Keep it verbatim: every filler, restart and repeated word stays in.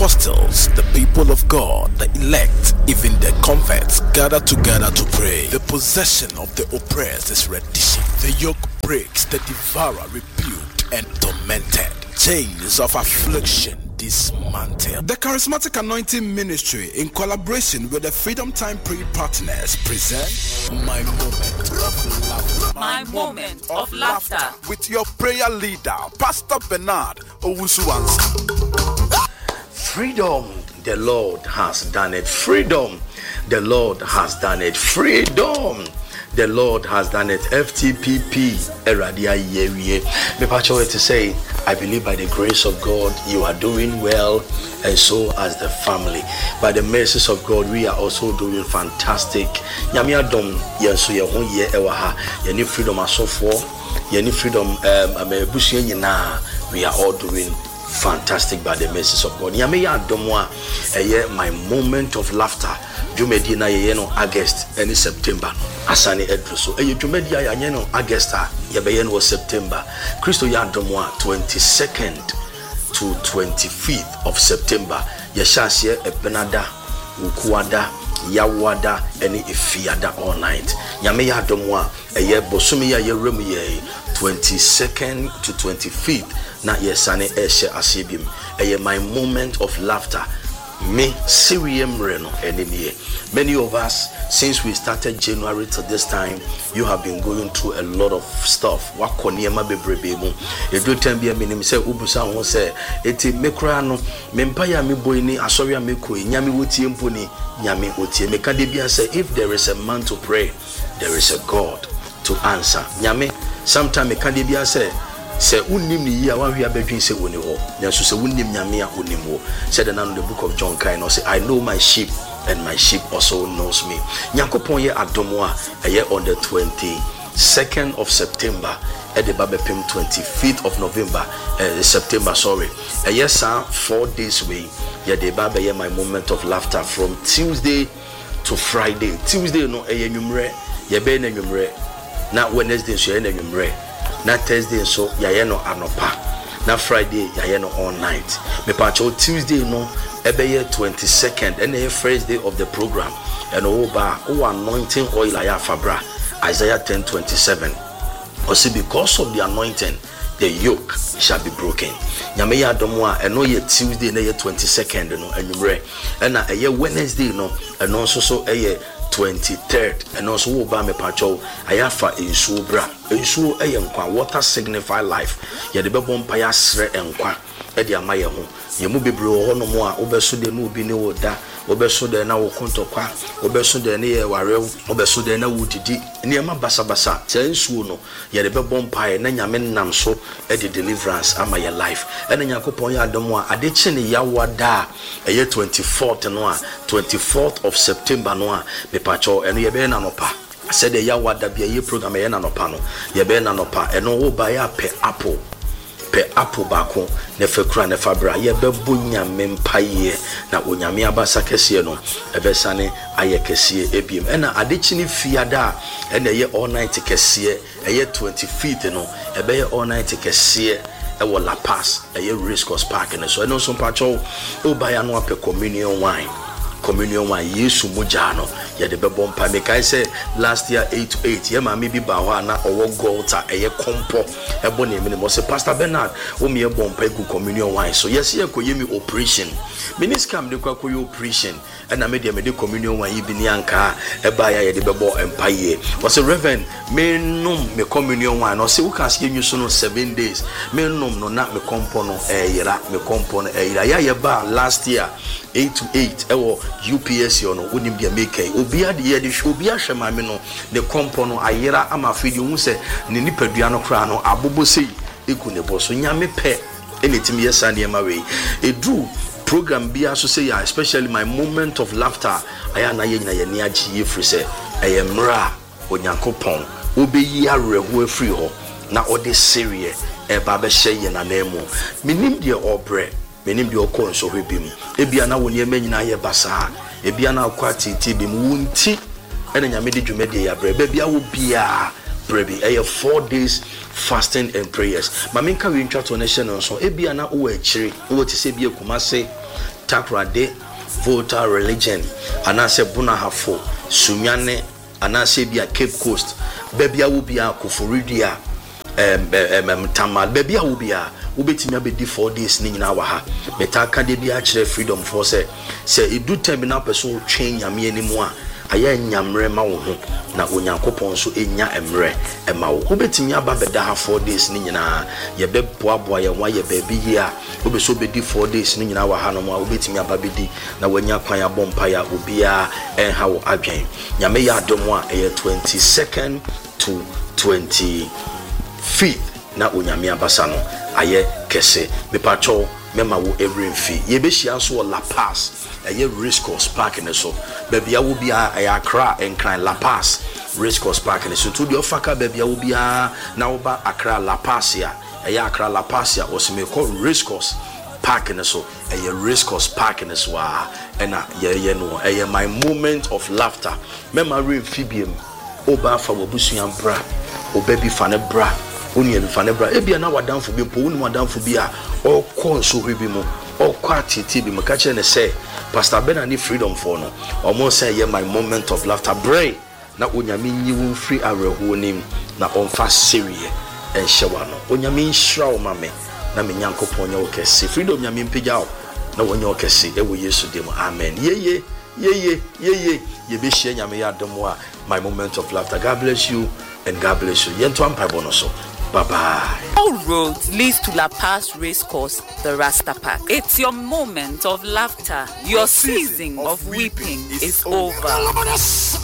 apostles, the people of God, the elect, even the converts gather together to pray. The possession of the oppressed is reddition. The yoke breaks, the devourer rebuked and tormented. Chains of affliction dismantled. The Charismatic Anointing Ministry, in collaboration with the Freedom Time Prayer Partners, present My Moment of Laughter. My Moment of Laughter. With your prayer leader, Pastor Bernard Owusu-Ansah. Freedom, the Lord has done it. Freedom, the Lord has done it. Freedom, the Lord has done it. F T P P, Eradia Yewie. Me pacho to say, I believe by the grace of God, you are doing well, and so as the family. By the mercies of God, we are also doing fantastic. Nyamia dom yenso ye ho ye ewaha. Ye ni freedom asofo, ye ni freedom um amebusu nyina. We are all doing fantastic by the mercies of God. Nyame ya domwa eye my moment of laughter. Jumedi na ye no August and September. Asani edruso. Eye jumedi ya ye no August ye be no September. Christo ya domwa twenty-second to twenty-fifth of September. Ye shasye ebenada ukuada yawada eni ifiada all night. Nyame ya domwa eye bosumi ya ye remu ye twenty-second to twenty-fifth. Na yesane eshe asibim. Eye my moment of laughter. Me Sirium Reno enemy. Many of us, since we started January to this time, you have been going through a lot of stuff. Wakoniema bebrebemu. Edu tembia minim se ubusa won se eti mekra no mempaya me boyni asoria mekoi nyame wotie mponi nyame wotie meka de bia say if there is a man to pray, there is a God to answer. Nyame sometime meka de bia say say unim ni ya wan hia bedwin say woni ho nyanso say unim nyame a unim ho said in the book of John kind no say I know my sheep and my sheep also knows me. Nyankopon ye adomo a eye on the twenty-second of September at the babepem twenty-fifth of November uh, September sorry a yes sir four days way ye the baba ye my moment of laughter from Tuesday to Friday. Tuesday no eye nwumre ye be na nwumre na Wednesday so ye na nwumre na Thursday so yaye no anopa na Friday yaye no all night. Me pacho Tuesday no ebeye twenty-second and the first day of the program and oba o anointing oil aya fabra Isaiah ten twenty-seven. Also because of the anointing the yoke shall be broken. Nyame ya domo a eno ye Tuesday na ye twenty-second no anwumre and na eye Wednesday no eno so so eye twenty-third and also oba me pacho ayafa ensuo bra ensuo eye nkwa water signify life ye de bebo mpa ya sre enkwa e de amaye ho ye mu bebre ho no mo a obeso de no obi ne woda obeso de na wo kontokwa obeso de ne ye warew obeso de na wudidi ne ma basa basa se ensuo no ye de bebo mpa ye na nyame nam so e de deliverance ama ye life e na yakopon ya adom a ade chi ne yawada eye twenty-fourth no a twenty-fourth of September no a me pacho eno ye be na nopa said the yawada be ye program ye na nopa no ye be na nopa eno wo ba ya pe apple pe apple bako ne fekura ne fabra ye bebo nyame mpaye na onyame abasa kese no ebesane aye kese ebiem ena adechi ni fiada ena ye all night kese eye twenty-fifth no ebe ye all night kese e wo La Paz eye Race Course Park ne so eno so pacho o ba ya no ape communion wine communion wine Yesu mujano ye de bebo mpa me kai say last year eight to eight ye ma me bi ba ho na owo golta eye kompo ebo ne me mo say Pastor Bernard o me e bompa gu communion wine so yes ye koye me operation miniscam de kwa koye operation and I made me de communion wine bi ni anka e ba ya ye de bebo empa ye was a reverend me num me communion wine no say we can see you so no seven days me num no na me kompo no e yira me kompo no e yira ya ye ba last year eight to eight ewo U P S yo no wonim dia make obi ade ye de obi ahwe ma me no the kompo no ayira ama fidi hu se ne nipadua no kra no abobo sei eku ne bo so nyame pe anything yes and yema we edu program bia so say especially my moment of laughter aya na ye nyina ye ni agi ye free say eyemra onyankopon obeyi areho afri ho na ode serie e ba be hye ye na na mu minim de obre menim de okon so hwebim ebia na woni ema nyina ye basa ebia na akwa titi bim wunti ene nyame de dwumade ya bre bia wo bia Brebi. A four days fasting and prayers. Maminka we intro to nation so ebia na wo achire wo te se bia Kumase Takrade Volta religion anase Bunahafo Sunyane anase bia Cape Coast bebia wo bia Koforidua em em Tamal bebia wo bia wo betimi abedi four days ni nyina wa ha betaka de bia kire freedom for say say edu terminal person twen nyame animu a aya nyamre ma wo ho na onyankopon so enya emre ema wo obetimi aba beda ha four days ni nyina ye be boaboa ye wa ye ba bi yi a obeso bedi four days ni nyina wa ha no ma obetimi aba bedi na wanya kwan ya bompa ya obia enha wo adwen nyame ya adom a eye twenty-second to twenty-fifth na onyame abasa no aye kese mepacho mema wo every fee ye be hia so La Paz aye race course park ne so bebia wo bia aye Accra enkran La Paz race course park ne so to the ofaka bebia wo bia na wo ba Accra La Paz ya aye Accra La Paz ya osime call race course park ne so aye race course park ne so a ena ye ye no aye my moment of laughter mema re fibiem oba fa wo busuan bra obabi fa ne bra oni ebi fa ne bra ebia na wadanfo bi mpo oni wadanfo bi a okọ so hwebi mu okọ atiti bi maka che ne say Pastor Benani freedom for no omo say ye my moment of laughter bray na onyame nyiwu free areho nim na onfa serie en hyewa no onyame nhira o mame na me nyankopon nya okese freedom nyame mpegya o na wonya okese ewo Yesu dem amen yeye yeye yeye ye be hye nyame ya dom a my moment of laughter. God bless you and God bless you yento ampa bono so. Bye-bye. All roads leads to La Paz Race Course, the Rasta Park. It's your moment of laughter. Your season of weeping is over.